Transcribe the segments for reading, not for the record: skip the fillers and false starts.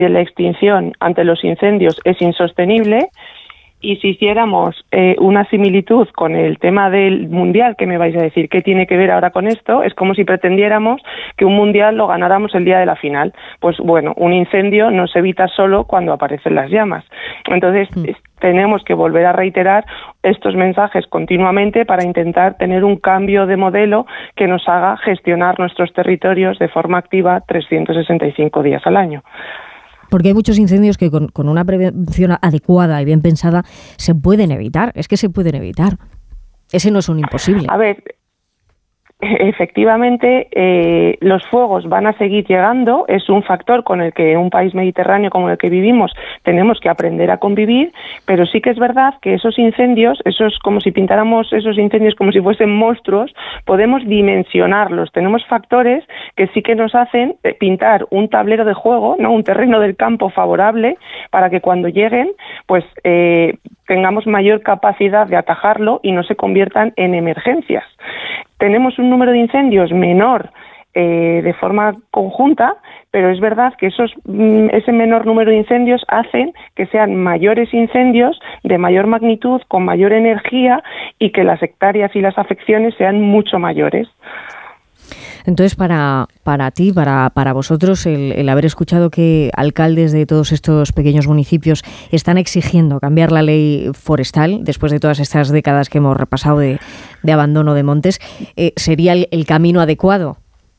de la extinción ante los incendios es insostenible. Y si hiciéramos una similitud con el tema del mundial, que me vais a decir qué tiene que ver ahora con esto, es como si pretendiéramos que un mundial lo ganáramos el día de la final. Pues bueno, un incendio no se evita solo cuando aparecen las llamas. Entonces tenemos que volver a reiterar estos mensajes continuamente para intentar tener un cambio de modelo que nos haga gestionar nuestros territorios de forma activa 365 días al año. Porque hay muchos incendios que con una prevención adecuada y bien pensada se pueden evitar. Es que se pueden evitar. Ese no es un imposible. A ver, efectivamente, los fuegos van a seguir llegando. Es un factor con el que un país mediterráneo como el que vivimos tenemos que aprender a convivir, pero sí que es verdad que esos incendios, como si pintáramos esos incendios como si fuesen monstruos, podemos dimensionarlos. Tenemos factores que sí que nos hacen pintar un tablero de juego, ¿no? Un terreno del campo favorable para que cuando lleguen, pues tengamos mayor capacidad de atajarlo y no se conviertan en emergencias. Tenemos un número de incendios menor de forma conjunta, pero es verdad que ese menor número de incendios hacen que sean mayores incendios de mayor magnitud, con mayor energía y que las hectáreas y las afecciones sean mucho mayores. Entonces, para ti, para vosotros, el haber escuchado que alcaldes de todos estos pequeños municipios están exigiendo cambiar la ley forestal, después de todas estas décadas que hemos repasado de abandono de montes, ¿sería el camino adecuado?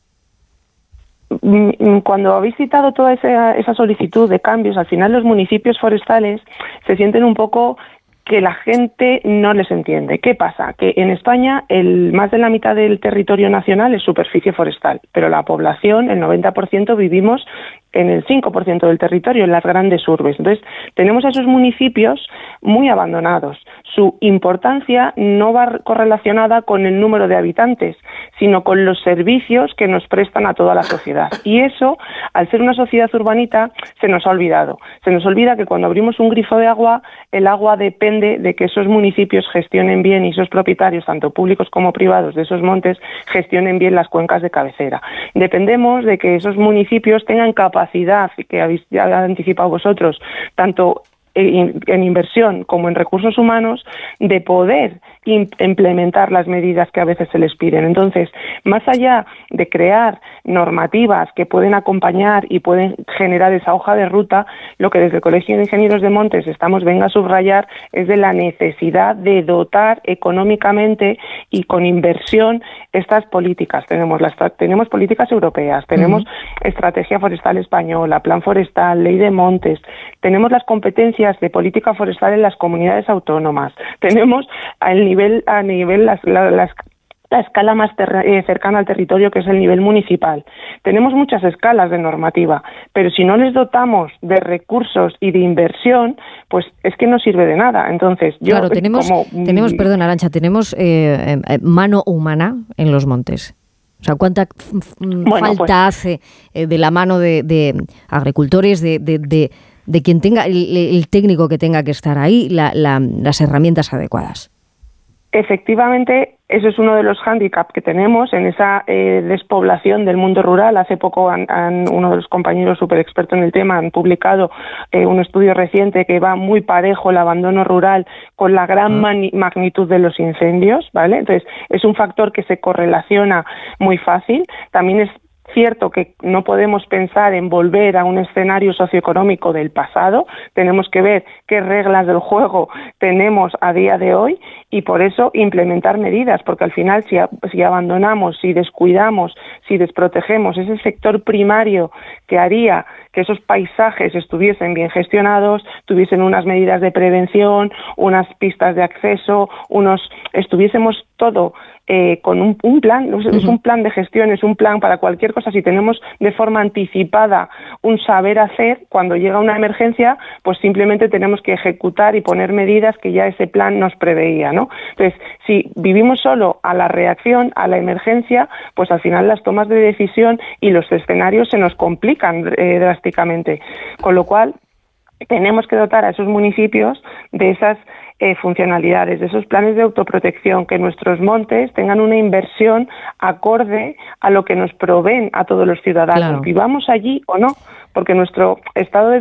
Cuando habéis citado toda esa solicitud de cambios, al final los municipios forestales se sienten un poco que la gente no les entiende. ¿Qué pasa? Que en España más de la mitad del territorio nacional es superficie forestal, pero la población, el 90%, vivimos en el 5% del territorio, en las grandes urbes. Entonces, tenemos a esos municipios muy abandonados. Su importancia no va correlacionada con el número de habitantes, sino con los servicios que nos prestan a toda la sociedad. Y eso, al ser una sociedad urbanita, se nos ha olvidado. Se nos olvida que cuando abrimos un grifo de agua, el agua depende de que esos municipios gestionen bien y esos propietarios, tanto públicos como privados, de esos montes, gestionen bien las cuencas de cabecera. Dependemos de que esos municipios tengan capacidad, que habéis ya anticipado vosotros, tanto en inversión como en recursos humanos, de poder implementar las medidas que a veces se les piden. Entonces, más allá de crear normativas que pueden acompañar y pueden generar esa hoja de ruta, lo que desde el Colegio de Ingenieros de Montes venga a subrayar es de la necesidad de dotar económicamente y con inversión estas políticas. Tenemos políticas europeas, tenemos Estrategia Forestal Española, Plan Forestal, Ley de Montes, tenemos las competencias de política forestal en las comunidades autónomas, tenemos la escala más cercana al territorio, que es el nivel municipal. Tenemos muchas escalas de normativa, pero si no les dotamos de recursos y de inversión, pues es que no sirve de nada. Entonces, tenemos, Arantxa, tenemos mano humana en los montes. O sea, ¿cuánta falta hace de la mano de agricultores, de quien tenga el técnico que tenga que estar ahí, las herramientas adecuadas? Efectivamente, eso es uno de los hándicaps que tenemos en esa despoblación del mundo rural. Hace poco uno de los compañeros súper expertos en el tema han publicado un estudio reciente que va muy parejo el abandono rural con la gran magnitud de los incendios, ¿vale? Entonces, es un factor que se correlaciona muy fácil. También es cierto que no podemos pensar en volver a un escenario socioeconómico del pasado, tenemos que ver qué reglas del juego tenemos a día de hoy y por eso implementar medidas, porque al final si abandonamos, si descuidamos, si desprotegemos ese sector primario que haría que esos paisajes estuviesen bien gestionados, tuviesen unas medidas de prevención, unas pistas de acceso, estuviésemos todo con un plan, es un plan de gestión, es un plan para cualquier cosa. Si tenemos de forma anticipada un saber hacer, cuando llega una emergencia, pues simplemente tenemos que ejecutar y poner medidas que ya ese plan nos preveía, ¿no? Entonces, si vivimos solo a la reacción, a la emergencia, pues al final las tomas de decisión y los escenarios se nos complican drásticamente. Con lo cual, tenemos que dotar a esos municipios de esas funcionalidades, de esos planes de autoprotección, que nuestros montes tengan una inversión acorde a lo que nos proveen a todos los ciudadanos, vivamos allí o no, porque nuestro estado de